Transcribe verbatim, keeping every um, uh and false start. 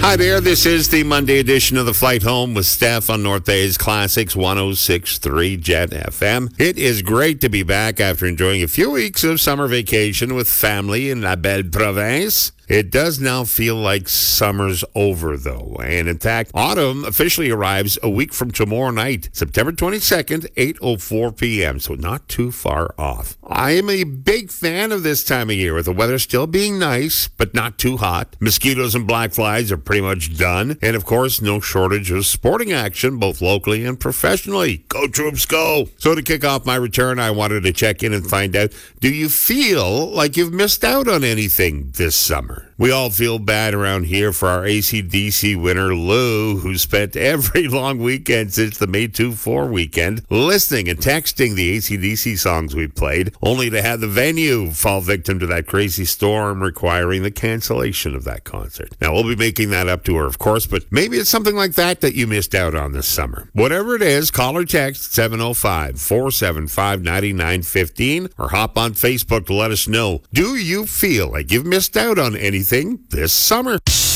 Hi there, this is the Monday edition of The Flight Home with Steph on North Bay's Classics one oh six point three Jet F M. It is great to be back after enjoying a few weeks of summer vacation with family in La Belle Province. It does now feel like summer's over, though. And in fact, autumn officially arrives a week from tomorrow night, September twenty-second, eight oh four p.m., so not too far off. I am a big fan of this time of year, with the weather still being nice, but not too hot. Mosquitoes and black flies are pretty much done. And, of course, no shortage of sporting action, both locally and professionally. Go Troops, go! So to kick off my return, I wanted to check in and find out, do you feel like you've missed out on anything this summer? We all feel bad around here for our A C D C winner, Lou, who spent every long weekend since the May two four weekend listening and texting the A C D C songs we played, only to have the venue fall victim to that crazy storm requiring the cancellation of that concert. Now, we'll be making that up to her, of course, but maybe it's something like that that you missed out on this summer. Whatever it is, call or text seven oh five, four seven five, nine nine one five or hop on Facebook to let us know. Do you feel like you've missed out on anything this summer?